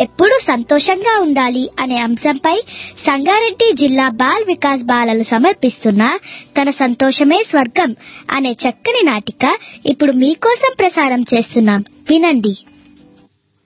ఎప్పుడూ సంతోషంగా ఉండాలి అనే అంశంపై సంగారెడ్డి జిల్లా బాల్ వికాస్ బాలలు సమర్పిస్తున్న తన సంతోషమే స్వర్గం అనే చక్కని నాటిక ఇప్పుడు మీకోసం ప్రసారం చేస్తున్నాం. వినండి.